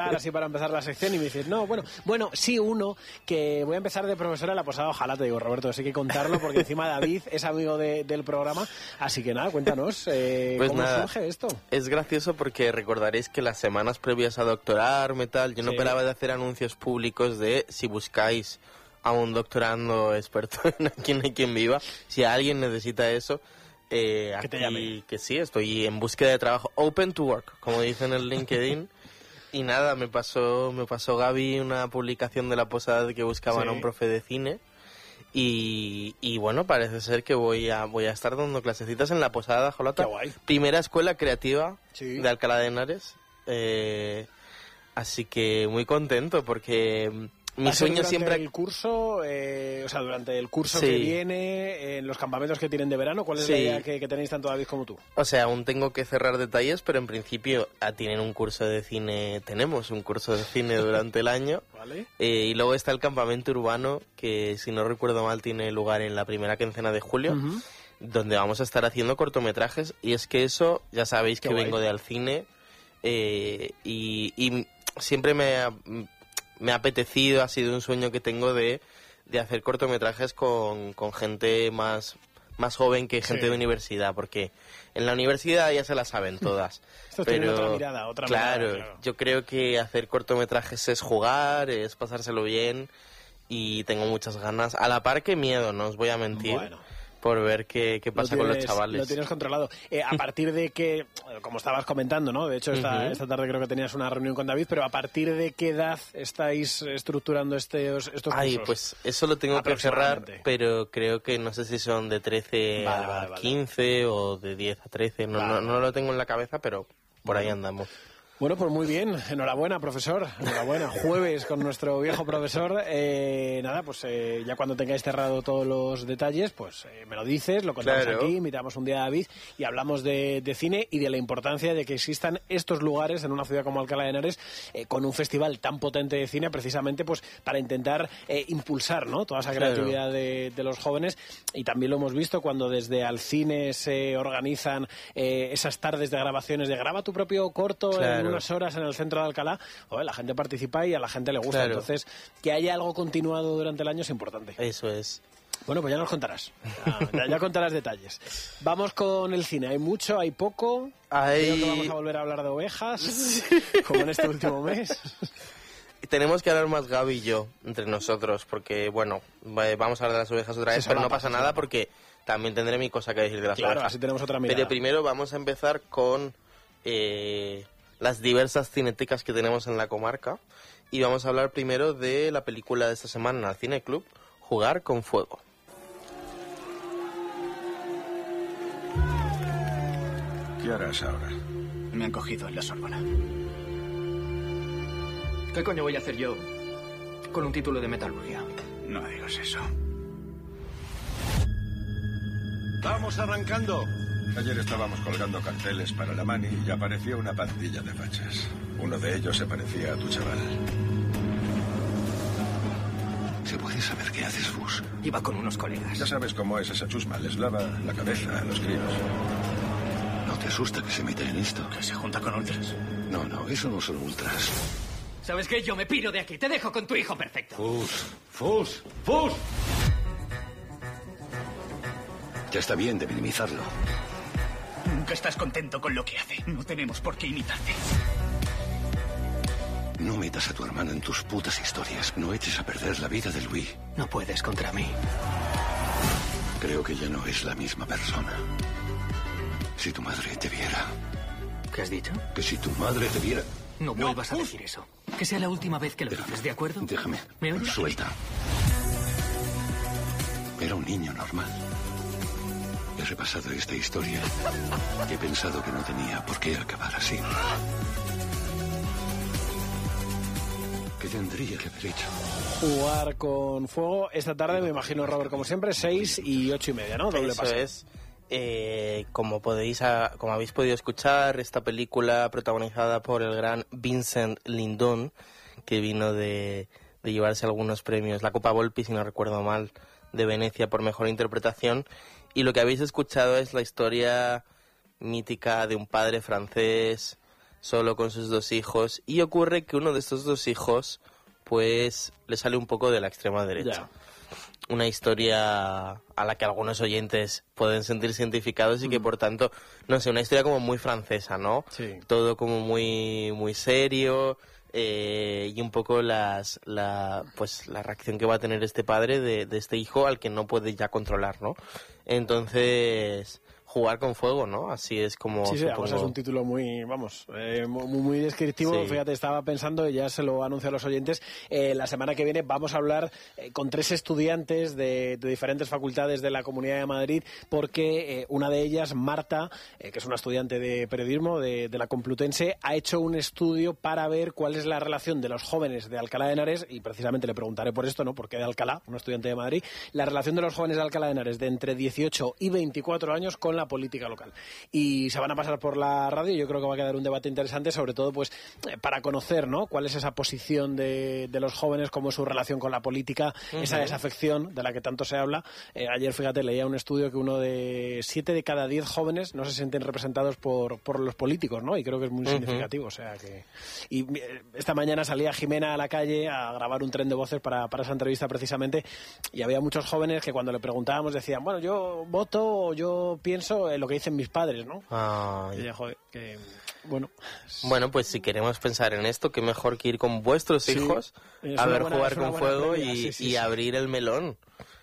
así para empezar la sección y me dices, no, bueno, sí, uno, que voy a empezar de profesor en la posada, ojalá, te digo, Roberto, así que contarlo, porque encima David es amigo del programa, así que nada, cuéntanos, pues ¿cómo nada, surge esto? Es gracioso porque recordaréis que las semanas previas a doctorarme tal, yo no paraba de hacer anuncios públicos de si buscáis a un doctorando experto en Aquí no hay quien viva, si alguien necesita eso, que te llame. Que sí, estoy en búsqueda de trabajo, open to work, como dicen en LinkedIn. Y nada, me pasó Gaby una publicación de la posada de que buscaban a un profe de cine. Y bueno, parece ser que voy a estar dando clasecitas en la posada Jolata. Qué guay. Primera escuela creativa de Alcalá de Henares. Así que muy contento porque mi sueño siempre... el curso, durante el curso que viene, en los campamentos que tienen de verano, ¿cuál es la idea que tenéis tanto David como tú? O sea, aún tengo que cerrar detalles, pero en principio tenemos un curso de cine durante el año. ¿Vale? Y luego está el campamento urbano, que si no recuerdo mal tiene lugar en la primera quincena de julio, donde vamos a estar haciendo cortometrajes. Y es que eso, ya sabéis que vengo de al cine, y siempre me ha apetecido, ha sido un sueño que tengo de hacer cortometrajes con gente más joven que gente de universidad, porque en la universidad ya se la saben todas. Esto pero otra mirada, claro, yo creo que hacer cortometrajes es jugar, es pasárselo bien, y tengo muchas ganas. A la par que miedo, no os voy a mentir. Bueno, por ver qué pasa con los chavales. Lo tienes controlado. A partir de que, como estabas comentando, ¿no? De hecho, esta tarde creo que tenías una reunión con David, pero ¿a partir de qué edad estáis estructurando estos cursos? Pues eso lo tengo que cerrar, pero creo que no sé si son de 13 a 15 o de 10 a 13. No lo tengo en la cabeza, pero por ahí andamos. Bueno, pues muy bien. Enhorabuena, profesor. Enhorabuena. Jueves con nuestro viejo profesor. Ya cuando tengáis cerrado todos los detalles, pues me lo dices, lo contamos aquí, invitamos un día a David y hablamos de cine y de la importancia de que existan estos lugares en una ciudad como Alcalá de Henares con un festival tan potente de cine, precisamente pues para intentar impulsar, ¿no?, toda esa creatividad de los jóvenes. Y también lo hemos visto cuando desde Alcine se organizan esas tardes de grabaciones de graba tu propio corto en unas horas en el centro de Alcalá. La gente participa y a la gente le gusta. Entonces, que haya algo continuado durante el año es importante. Eso es. Bueno, pues ya nos contarás. Ya contarás detalles. Vamos con el cine. ¿Hay mucho? ¿Hay poco? Creo que vamos a volver a hablar de ovejas, como en este último mes. Tenemos que hablar más Gaby y yo, entre nosotros, porque, bueno, vamos a hablar de las ovejas otra vez, pero no pasa nada porque también tendré mi cosa que decir de las ovejas. Claro, así tenemos otra mirada. Pero primero vamos a empezar con las diversas cinetecas que tenemos en la comarca, y vamos a hablar primero de la película de esta semana en el Cine Club, Jugar con Fuego. ¿Qué harás ahora? Me han cogido en la Sorbona. ¿Qué coño voy a hacer yo con un título de metalurgia? No digas eso. ¡Vamos arrancando! Ayer estábamos colgando carteles para la mani y apareció una pandilla de fachas. Uno de ellos se parecía a tu chaval. ¿Se puede saber qué haces, Fus? Iba con unos colegas. Ya sabes cómo es esa chusma. Les lava la cabeza a los críos. ¿No te asusta que se metan en esto? ¿Que se junta con ultras? No, eso no son ultras. ¿Sabes qué? Yo me piro de aquí. Te dejo con tu hijo perfecto. Fus. Ya está bien de minimizarlo. Nunca estás contento con lo que hace. No tenemos por qué imitarte. No metas a tu hermano en tus putas historias. No eches a perder la vida de Louis. No puedes contra mí. Creo que ya no es la misma persona. Si tu madre te viera... ¿Qué has dicho? Que si tu madre te viera... No vuelvas a decir eso. Que sea la última vez que lo dices, ¿de acuerdo? Déjame. ¿Me oyes? Suelta. Era un niño normal. He repasado esta historia y he pensado que no tenía por qué acabar así. ¿Qué tendría que haber hecho? Jugar con Fuego esta tarde, me imagino, Robert, como siempre, 6 y 8:30, ¿no? Doble pase. Eso es. Como habéis podido escuchar, esta película protagonizada por el gran Vincent Lindon, que vino de llevarse algunos premios, la Copa Volpi, si no recuerdo mal, de Venecia por mejor interpretación. Y lo que habéis escuchado es la historia mítica de un padre francés solo con sus 2 hijos, y ocurre que uno de estos 2 hijos pues le sale un poco de la extrema derecha. Una historia a la que algunos oyentes pueden sentirse identificados y que por tanto, no sé, una historia como muy francesa, ¿no? Sí. Todo como muy, muy serio, y un poco la reacción que va a tener este padre de este hijo al que no puede ya controlar, ¿no? Entonces, jugar con fuego, ¿no? Así es como... Sí, además es un título muy, muy descriptivo. Sí. Fíjate, estaba pensando, y ya se lo anuncio a los oyentes, la semana que viene vamos a hablar con 3 estudiantes de diferentes facultades de la Comunidad de Madrid, porque una de ellas, Marta, que es una estudiante de periodismo de la Complutense, ha hecho un estudio para ver cuál es la relación de los jóvenes de Alcalá de Henares, y precisamente le preguntaré por esto, ¿no? ¿Por qué de Alcalá, una estudiante de Madrid? La relación de los jóvenes de Alcalá de Henares de entre 18 y 24 años con la política local. Y se van a pasar por la radio. Yo creo que va a quedar un debate interesante, sobre todo pues para conocer, ¿no? Cuál es esa posición de los jóvenes, cómo es su relación con la política, esa desafección de la que tanto se habla. Ayer, fíjate, leía un estudio que uno de 7 de cada 10 jóvenes no se sienten representados por los políticos, ¿no? Y creo que es muy significativo. O sea que... Y esta mañana salía Jimena a la calle a grabar un tren de voces para esa entrevista precisamente, y había muchos jóvenes que cuando le preguntábamos decían, bueno, yo voto o yo pienso en lo que dicen mis padres, ¿no? Y ya, joder, que... Bueno, pues si queremos pensar en esto, qué mejor que ir con vuestros hijos a ver jugar con fuego y abrir el melón.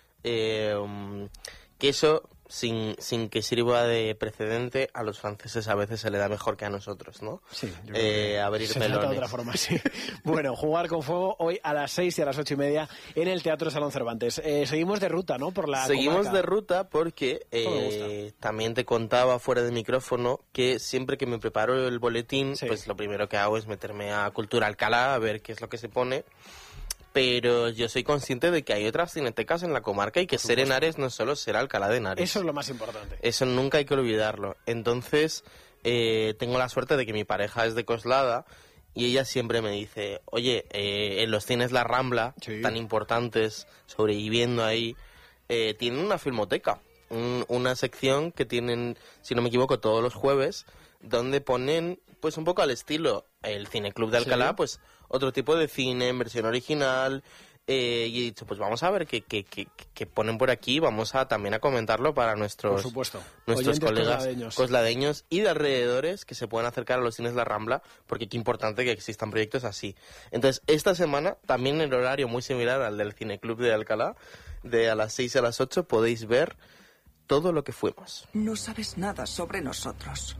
Que eso, sin que sirva de precedente, a los franceses a veces se le da mejor que a nosotros, ¿no? Sí, abrir se melones. trata de otra forma, sí. Bueno, jugar con fuego hoy a las 6 y a las 8:30 en el Teatro Salón Cervantes. Seguimos de ruta, ¿no? Seguimos comarca. De ruta porque también te contaba fuera de micrófono que siempre que me preparo el boletín, pues lo primero que hago es meterme a Cultura Alcalá a ver qué es lo que se pone. Pero yo soy consciente de que hay otras cinetecas en la comarca y que ser Henares no es solo ser Alcalá de Henares. Eso es lo más importante. Eso nunca hay que olvidarlo. Entonces, tengo la suerte de que mi pareja es de Coslada y ella siempre me dice, oye, en los cines La Rambla, tan importantes, sobreviviendo ahí, tienen una filmoteca, una sección que tienen, si no me equivoco, todos los jueves, donde ponen, pues un poco al estilo el Cineclub de Alcalá, pues otro tipo de cine en versión original, y he dicho, pues vamos a ver qué ponen por aquí, vamos a también a comentarlo para nuestros colegas cosladeños y de alrededores que se puedan acercar a los cines La Rambla, porque qué importante que existan proyectos así. Entonces, esta semana, también en horario muy similar al del Cineclub de Alcalá, de a las 6 a las 8, podéis ver todo lo que fuimos. No sabes nada sobre nosotros.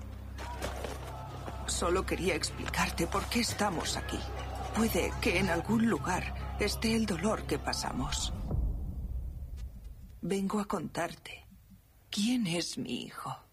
Solo quería explicarte por qué estamos aquí. Puede que en algún lugar esté el dolor que pasamos. Vengo a contarte quién es mi hijo.